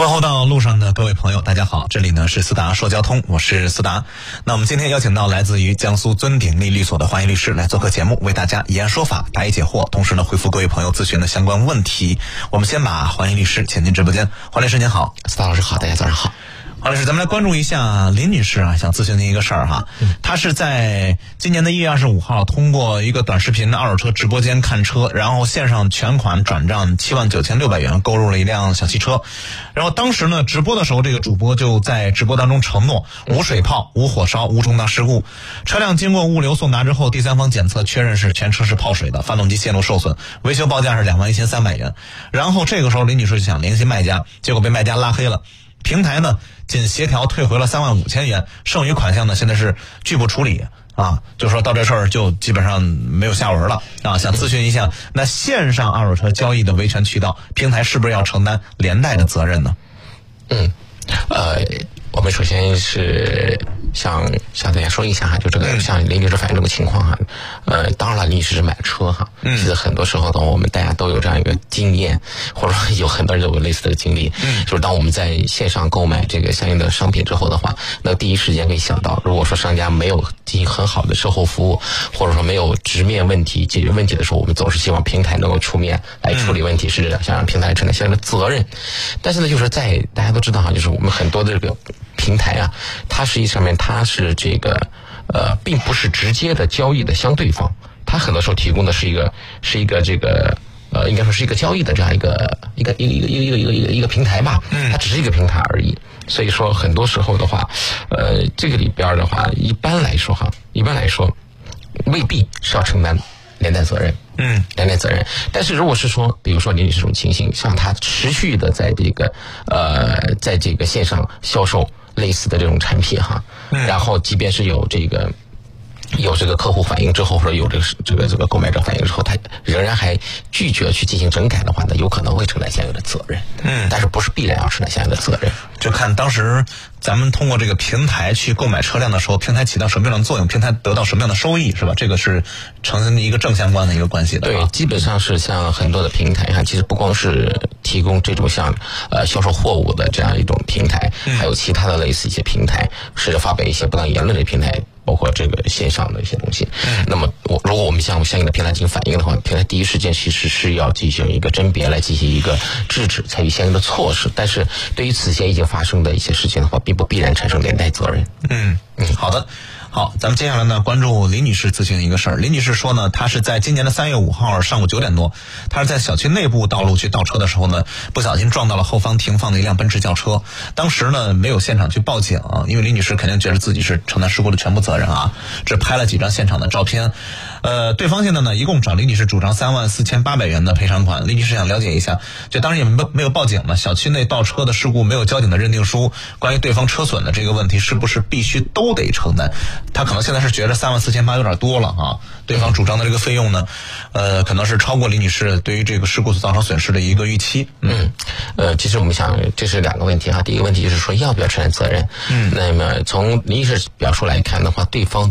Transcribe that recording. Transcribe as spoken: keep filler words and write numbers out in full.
问候到路上的各位朋友，大家好，这里呢是思达说交通，我是思达。那我们今天邀请到来自于江苏尊鼎利律所的黄毅律师来做客节目，为大家以案说法，答疑解惑，同时呢回复各位朋友咨询的相关问题。我们先把黄毅律师请进直播间。黄律师您好。 思达老师好，大家早上好。 黄律师，咱们来关注一下林女士啊，想咨询您一个事儿哈。嗯、她是在今年的一月二十五号通过一个短视频的二手车直播间看车，然后线上全款转账七万九千六百元购入了一辆小汽车。然后当时呢，直播的时候，这个主播就在直播当中承诺无水泡、无火烧、无重大事故。车辆经过物流送达之后，第三方检测确认是全车是泡水的，发动机线路受损，维修报价是两万一千三百元。然后这个时候林女士就想联系卖家，结果被卖家拉黑了。平台呢仅协调退回了三万五千元，剩余款项呢现在是拒不处理啊，就说到这事儿就基本上没有下文了啊。想咨询一下，那线上二手车交易的维权渠道，平台是不是要承担连带的责任呢？ 嗯，呃，我们首先是想向大家说一下哈，就这个像林律师反映这个情况哈，呃，当然了，林律师是买车哈，嗯，其实很多时候呢，我们大家都有这样一个经验，或者说有很多人都有类似的经历，嗯，就是当我们在线上购买这个相应的商品之后的话，那第一时间可以想到，如果说商家没有进行很好的售后服务，或者说没有直面问题、解决问题的时候，我们总是希望平台能够出面来处理问题，是想让平台承担相应的责任。但是呢，就是在大家都知道哈，就是我们很多的这个平台啊，它实际上面它是这个呃，并不是直接的交易的相对方，它很多时候提供的是一个是一个这个呃，应该说是一个交易的这样一个一个一个一个一个一个一个一个平台吧，它只是一个平台而已。所以说很多时候的话，呃，这个里边的话，一般来说哈，一般来说未必是要承担连带责任。嗯，连带责任。但是如果是说，比如说林女士这种情形，像她持续的在这个呃，在这个线上销售类似的这种产品哈，嗯、然后即便是有这个有这个客户反映之后，或者有这个这个这个购买者反映之后，他仍然还拒绝去进行整改的话呢，有可能会承担相应的责任。嗯，但是不是必然要承担相应的责任， 就看当时咱们通过这个平台去购买车辆的时候，平台起到什么样的作用，平台得到什么样的收益，是吧？这个是成一个正相关的一个关系的。 对，基本上是像很多的平台哈，其实不光是提供这种像呃销售货物的这样一种平台，嗯、还有其他的类似一些平台，是发表一些不当言论的平台。包括这个线上的一些东西，嗯，那么我如果我们向相应的平台进行反映的话，平台第一时间其实是要进行一个甄别，来进行一个制止，采取相应的措施。但是对于此前已经发生的一些事情的话，并不必然产生连带责任。 嗯嗯，好的。好，咱们接下来呢关注林女士咨询一个事儿。林女士说呢，她是在今年的三月五号上午九点多，她是在小区内部道路去倒车的时候呢，不小心撞到了后方停放的一辆奔驰轿车。当时呢没有现场去报警，因为林女士肯定觉得自己是承担事故的全部责任啊，只拍了几张现场的照片。呃，对方现在呢一共找林女士主张三万四千八百元的赔偿款。林女士想了解一下，就当时也没没有报警嘛，小区内倒车的事故没有交警的认定书，关于对方车损的这个问题，是不是必须都得承担？他可能现在是觉得三万四千八有点多了啊，对方主张的这个费用呢，呃，可能是超过林女士对于这个事故所造成损失的一个预期。 嗯，呃，其实我们想这是两个问题哈，第一个问题就是说要不要承担责任。嗯，那么从林女士表述来看的话，对方